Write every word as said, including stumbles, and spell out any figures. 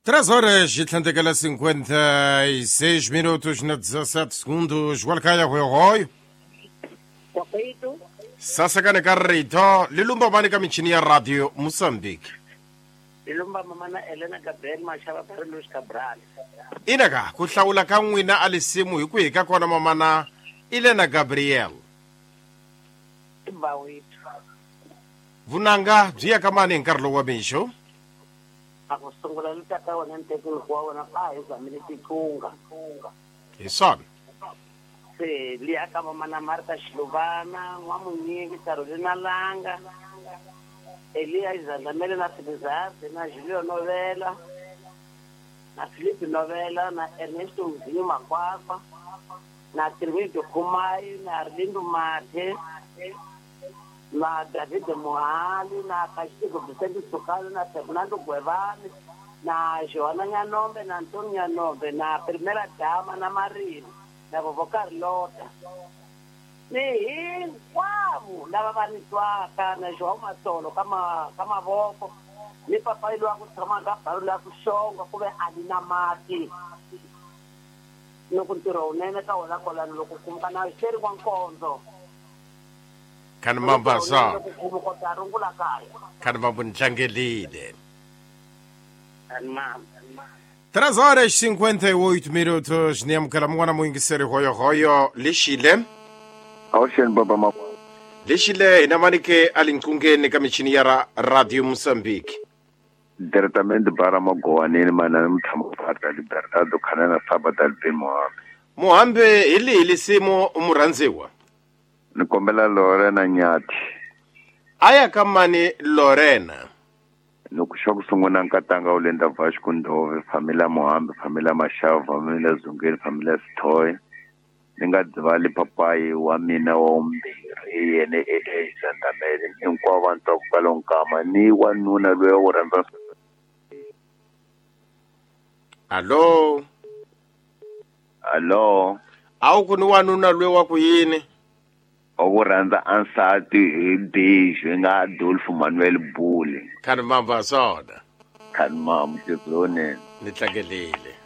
Três horas e trinta e cinquenta e seis minutos na dezessete segundos. Walkaya Royo. Correito. Sasa kane karrito. Lilumba mani kamichini ya radio Mozambique. Lilumba mamana Elena Gabriel Mashaba para Luis Cabral. Inaga kuhlawula ka n'wina alisimu hi ku hi ka kona mamana Elena Gabriel. Bawito. Vunanga byi ya ka mani hi nkarhi lowu wa mixo. Ako sungula lutaka wona ntekelo kwa wona pa ezamile tikunga. Hi swona. Se liya ka mamana Marta Shiluvana, Nwamunyingi Carolina Langa. Elia Izandamele na Filizarde, na Julio Novela, na Filipe Novela, na Ernesto Mzinho Makwakwa, na Tirmidhi Kumai, na Arlindo Mate, na David Mohali, na Kashiko Vicente Sukalo, na Fernando Guevane, na Joana Nyanombe, na Antonio Nyanombe, na Primera Dama, na Marina, na Bobo Carlota. Ni hinkwavo lava va nitwaka na João Matolo kama kama voko ni papa ilo aku tshama ka baro la ku xonga ku ve ali na mati loko ntirho unene ka wona kolani loko kumka na xeri wa nkonzo Khani mamba sa. loko ta rungula kaya Khani mamba ntlangelile. anmam Três horas e cinquenta e oito minutos. Niamkala mwana muingiseri Royo Royo. Lishile. Ocean Baba Ma. Lexile ina manike alinkungeni ka michini ya ra radio Mozambique. Direttamente para Mogoane mana mthamo pata Libertado Canana Sabata Bin Mohammed. Mohambe ili ili simo umuranziwa. Nikombela Lorena Nyati. Aya kamani Lorena. Nukushoku sunguna nkatanga ulenda Vasco Ndove, familia Mohammed, familia Mashava, familia Zungeli, familia Stoy. Ningadivali papai wa mina wa umbiri yene ee Zandamele hinkwavo va ntwa ku kalonkama ni wanuna loyi wo rhandza. Allo. Allo. Awu ku ni wanuna loyi wa ku yini? Wo rhandza ansati hi Deji nga Adolf Manuel Bule. Khani mamba soda. Khani mamu tizonene. Ni tlangelile.